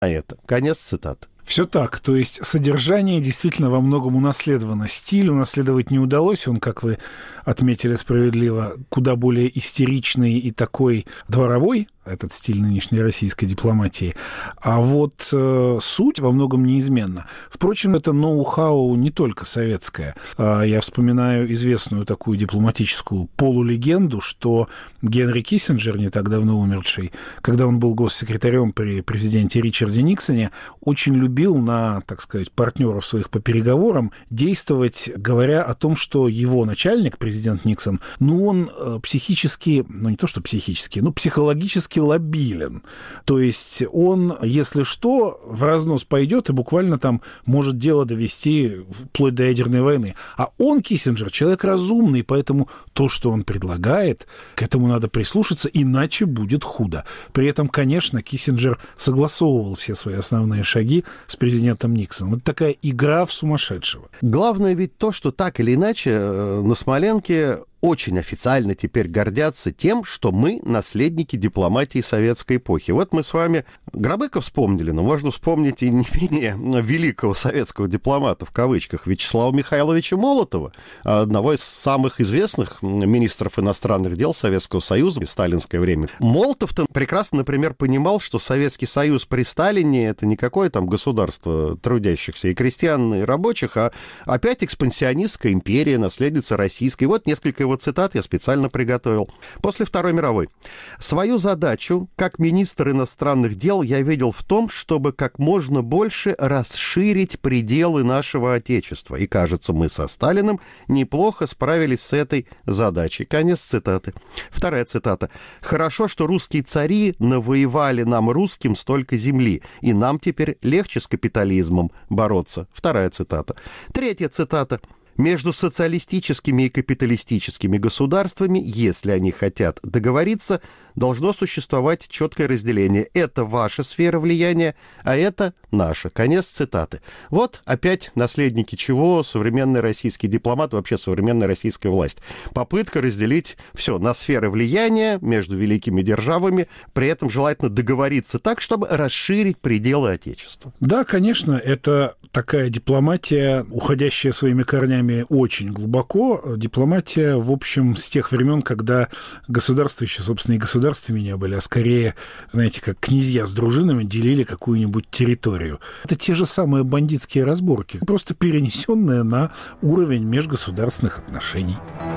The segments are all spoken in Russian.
А это конец цитаты. Все так. То есть содержание действительно во многом унаследовано. Стиль унаследовать не удалось. Он, как вы отметили справедливо, куда более истеричный и такой дворовой, этот стиль нынешней российской дипломатии. А вот суть во многом неизменна. Впрочем, это ноу-хау не только советское. Я вспоминаю известную такую дипломатическую полулегенду, что Генри Киссинджер, не так давно умерший, когда он был госсекретарем при президенте Ричарде Никсоне, очень любил на, так сказать, партнеров своих по переговорам действовать, говоря о том, что его начальник, президент Никсон, он психически, не то что психически, психологически лобилен. То есть он, если что, в разнос пойдет и буквально там может дело довести вплоть до ядерной войны. А он, Киссинджер, человек разумный, поэтому то, что он предлагает, к этому надо прислушаться, иначе будет худо. При этом, конечно, Киссинджер согласовывал все свои основные шаги с президентом Никсоном. Это такая игра в сумасшедшего. Главное ведь то, что так или иначе на Смоленке очень официально теперь гордятся тем, что мы наследники дипломатии советской эпохи. Вот мы с вами Гробыка вспомнили, но можно вспомнить и не менее великого советского дипломата, в кавычках, Вячеслава Михайловича Молотова, одного из самых известных министров иностранных дел Советского Союза в сталинское время. Молотов-то прекрасно, например, понимал, что Советский Союз при Сталине — это не какое там государство трудящихся и крестьян, и рабочих, а опять экспансионистская империя, наследница российской. Вот несколько его цитат я специально приготовил. После Второй мировой. Свою задачу, как министр иностранных дел, я видел в том, чтобы как можно больше расширить пределы нашего Отечества. И, кажется, мы со Сталиным неплохо справились с этой задачей. Конец цитаты. Вторая цитата. «Хорошо, что русские цари навоевали нам, русским, столько земли, и нам теперь легче с капитализмом бороться». Вторая цитата. Третья цитата. «Между социалистическими и капиталистическими государствами, если они хотят договориться, должно существовать четкое разделение. Это ваша сфера влияния, а это наша». Конец цитаты. Вот опять наследники чего современный российский дипломат, вообще современная российская власть. Попытка разделить все на сферы влияния между великими державами, при этом желательно договориться так, чтобы расширить пределы Отечества. Да, конечно, это такая дипломатия, уходящая своими корнями очень глубоко. Дипломатия, в общем, с тех времен, когда государства еще, собственно, и государствами не были, а скорее, знаете, как князья с дружинами делили какую-нибудь территорию. Это те же самые бандитские разборки, просто перенесенные на уровень межгосударственных отношений.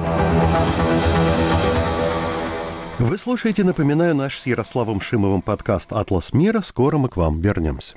Вы слушаете, напоминаю, наш с Ярославом Шимовым подкаст «Атлас мира». Скоро мы к вам вернемся.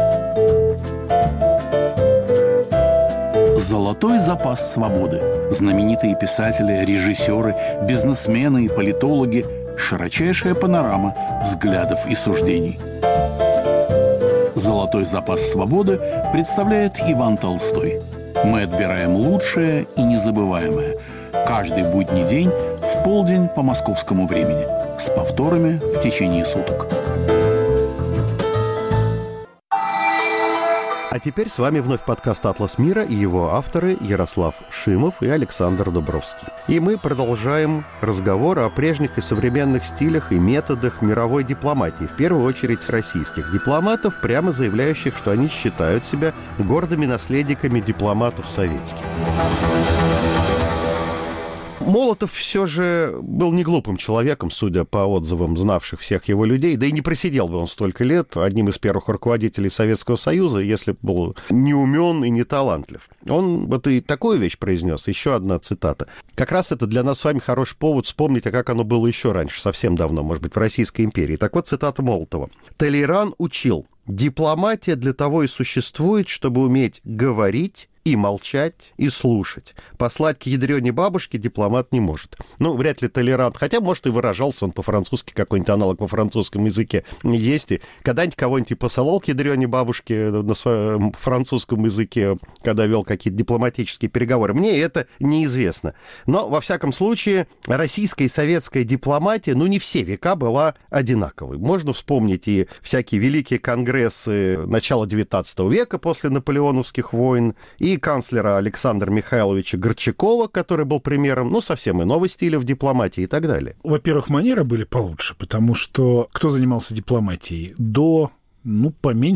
Золотой запас свободы. Знаменитые писатели, режиссеры, бизнесмены и политологи. Широчайшая панорама взглядов и суждений. Золотой запас свободы представляет Иван Толстой. Мы отбираем лучшее и незабываемое. Каждый будний день в полдень по московскому времени. С повторами в течение суток. А теперь с вами вновь подкаст «Атлас мира» и его авторы Ярослав Шимов и Александр Дубровский. И мы продолжаем разговор о прежних и современных стилях и методах мировой дипломатии, в первую очередь российских дипломатов, прямо заявляющих, что они считают себя гордыми наследниками дипломатов советских. Молотов все же был не глупым человеком, судя по отзывам знавших всех его людей, да и не просидел бы он столько лет одним из первых руководителей Советского Союза, если бы был не умен и не талантлив. Он вот и такую вещь произнес, еще одна цитата. Как раз это для нас с вами хороший повод вспомнить, а как оно было еще раньше, совсем давно, может быть, в Российской империи. Так вот, цитата Молотова. «Толеран учил: дипломатия для того и существует, чтобы уметь говорить и молчать, и слушать. Послать к ядрёне бабушке дипломат не может». Вряд ли толерант, хотя, может, и выражался он по-французски, какой-нибудь аналог во французском языке есть. И когда-нибудь кого-нибудь и посылал к ядрёне бабушке на своем французском языке, когда вел какие-то дипломатические переговоры. Мне это неизвестно. Но, во всяком случае, российская и советская дипломатия, не все века была одинаковой. Можно вспомнить и всякие великие конгрессы начала XIX века после наполеоновских войн, и канцлера Александра Михайловича Горчакова, который был примером, совсем иного стиля в дипломатии и так далее. Во-первых, манеры были получше, потому что кто занимался дипломатией? До ну, поменьше